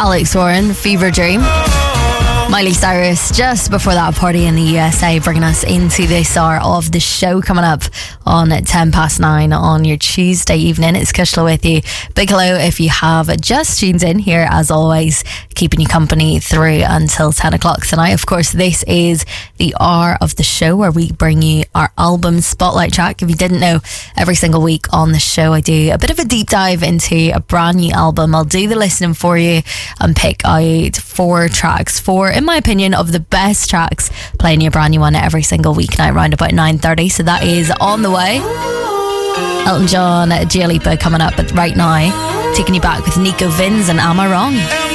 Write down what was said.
Alex Warren, Fever Dream. Miley Cyrus just before that, Party in the USA, bringing us into this hour of the show coming up on 9:10 on your Tuesday evening. It's Kushla with you. Big hello if you have just tuned in here, as always, keeping you company through until 10 o'clock tonight. Of course, this is the hour of the show where we bring you our album spotlight track. If you didn't know, every single week on the show I do a bit of a deep dive into a brand new album. I'll do the listening for you and pick out 4 tracks, 4, in my opinion, of the best tracks, playing your brand new one every single weeknight around about 9:30. So that is on the way. Elton John, Dua Lipa coming up right now, taking you back with Nico Vins and Am I Wrong?